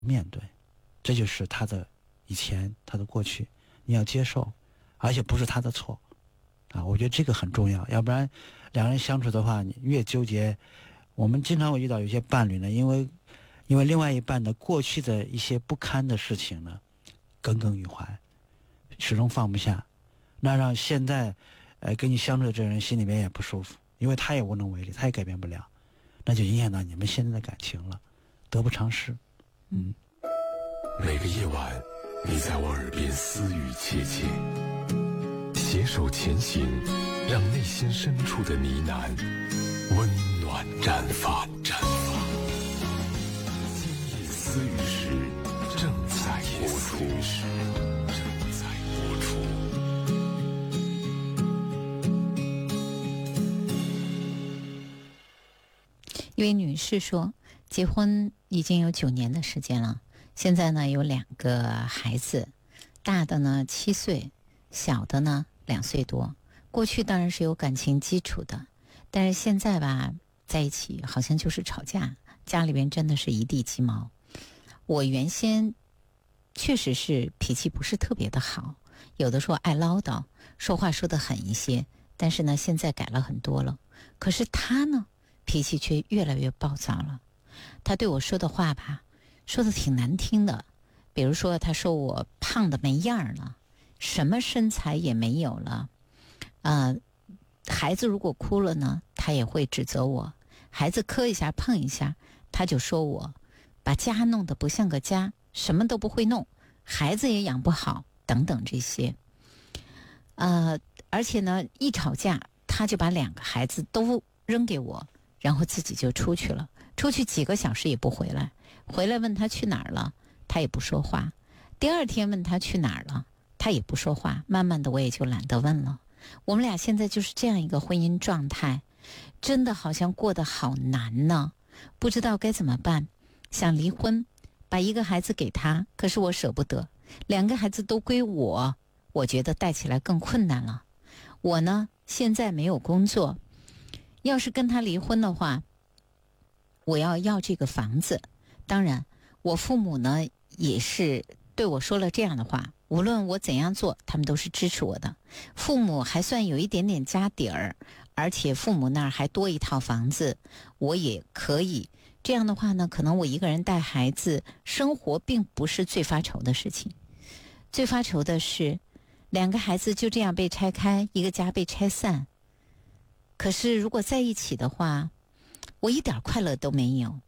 面对，这就是他的以前，他的过去，你要接受，而且不是他的错啊。我觉得这个很重要，要不然两人相处的话，你越纠结。我们经常会遇到有些伴侣呢，因为另外一半的过去的一些不堪的事情呢，耿耿于怀，始终放不下，那让现在跟你相处的这个人心里面也不舒服，因为他也无能为力，他也改变不了，那就影响到你们现在的感情了，得不偿失。 每个夜晚你在我耳边私语切切，携手前行，让内心深处的呢喃温暖绽放。今夜私语时正在播出。 一位女士说，结婚已经有9年的时间了，现在呢有2个孩子，大的呢7岁，小的呢2岁多。过去当然是有感情基础的，但是现在吧，在一起好像就是吵架，家里边真的是一地鸡毛。我原先确实是脾气不是特别的好，有的时候爱唠叨，说话说得狠一些，但是呢现在改了很多了。可是他呢脾气却越来越暴躁了。他对我说的话吧，说的挺难听的，比如说他说我胖的没样了，什么身材也没有了，孩子如果哭了呢，他也会指责我，孩子磕一下碰一下，他就说我把家弄得不像个家，什么都不会弄，孩子也养不好等等这些。而且呢一吵架他就把2个孩子都扔给我，然后自己就出去了，出去几个小时也不回来，回来问他去哪儿了，他也不说话。第2天问他去哪儿了，他也不说话。慢慢的我也就懒得问了。我们俩现在就是这样一个婚姻状态，真的好像过得好难呢，不知道该怎么办。想离婚，把1个孩子给他，可是我舍不得，2个孩子都归我，我觉得带起来更困难了。我呢现在没有工作，要是跟他离婚的话，我要这个房子。当然我父母呢也是对我说了这样的话，无论我怎样做他们都是支持我的。父母还算有一点点家底儿，而且父母那儿还多一套房子，我也可以。这样的话呢，可能我一个人带孩子生活并不是最发愁的事情。最发愁的是2个孩子就这样被拆开，一个家被拆散。可是如果在一起的话，我一点快乐都没有。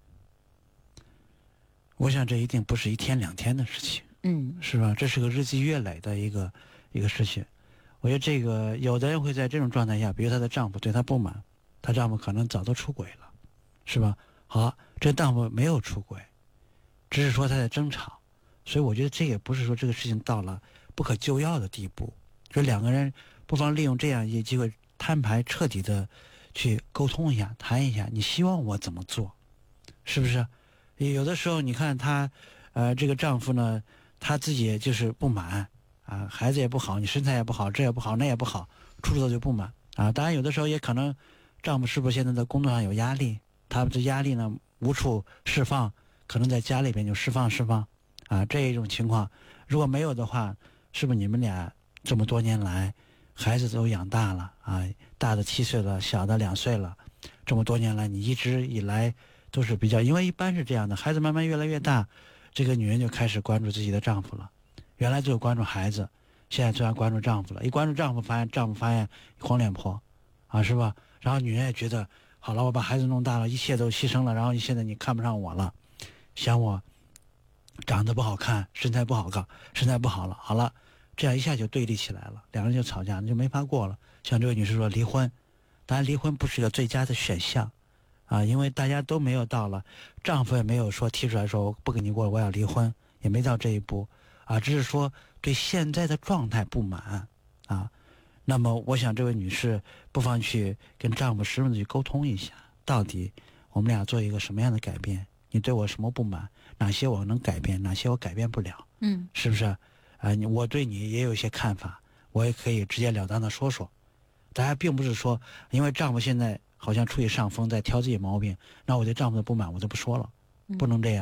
我想这一定不是1天2天的事情，是吧？这是个日积月累的一个事情。我觉得这个有的人会在这种状态下，比如她的丈夫对她不满，她丈夫可能早都出轨了，是吧？好，这丈夫没有出轨，只是说他在争吵，所以我觉得这也不是说这个事情到了不可救药的地步。所以2个人不妨利用这样一个机会，摊牌，彻底的去沟通一下，谈一下，你希望我怎么做，是不是？有的时候你看他这个丈夫呢，他自己就是不满啊，孩子也不好，你身材也不好，这也不好那也不好，处处就不满啊。当然有的时候也可能丈夫是不是现在在工作上有压力，他的压力呢无处释放，可能在家里边就释放啊，这一种情况。如果没有的话，是不是你们俩这么多年来孩子都养大了啊，大的7岁了，小的2岁了，这么多年来你一直以来都是比较，因为一般是这样的，孩子慢慢越来越大，这个女人就开始关注自己的丈夫了。原来就关注孩子，现在就要关注丈夫了。一关注丈夫发现黄脸婆啊，是吧？然后女人也觉得好了，我把孩子弄大了，一切都牺牲了，然后现在你看不上我了，嫌我长得不好看，身材不好了，好了，这样一下就对立起来了，2人就吵架，就没法过了。像这位女士说离婚，当然离婚不是一个最佳的选项啊，因为大家都没有到了，丈夫也没有说提出来说我不跟你过了，我要离婚，也没到这一步啊，只是说对现在的状态不满啊。那么我想这位女士不妨去跟丈夫实际的去沟通一下，到底我们俩做一个什么样的改变，你对我什么不满，哪些我能改变，哪些我改变不了，是不是我对你也有一些看法，我也可以直截了当的说说。大家并不是说因为丈夫现在好像处于上风在挑自己毛病，那我对丈夫的不满我就不说了，不能这样。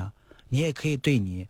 你也可以对你